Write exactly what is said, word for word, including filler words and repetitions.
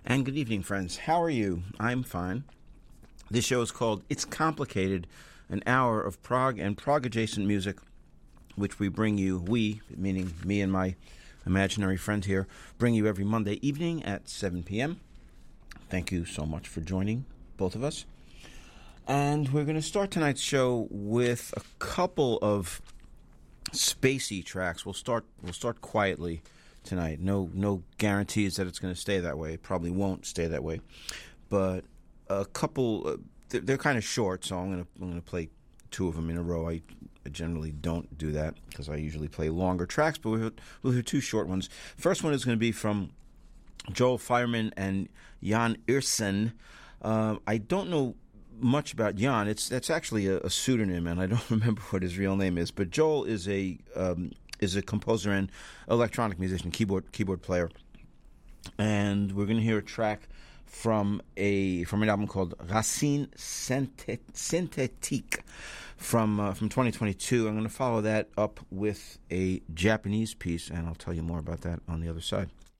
And good evening, friends. How are you? I'm fine. This show is called It's Complicated, an hour of Prague and Prague-adjacent music, which we bring you, we, meaning me and my imaginary friend here, bring you every Monday evening at seven p.m. Thank you so much for joining, both of us. And we're going to start tonight's show with a couple of spacey tracks. We'll start we'll start quietly tonight. No no guarantees that it's going to stay that way. It probably won't stay that way. But a couple, uh, they're, they're kind of short, so I'm going to I'm going to play two of them in a row. I, I generally don't do that because I usually play longer tracks, but we'll, we'll hear two short ones. First one is going to be from Joel Fireman and Jan Irsen. Uh, I don't know much about Jan. It's that's actually a, a pseudonym, and I don't remember what his real name is. But Joel is a um, is a composer and electronic musician, keyboard keyboard player, and we're going to hear a track from a from an album called Racine Synthétique from uh, from twenty twenty-two. I'm going to follow that up with a Japanese piece, and I'll tell you more about that on the other side.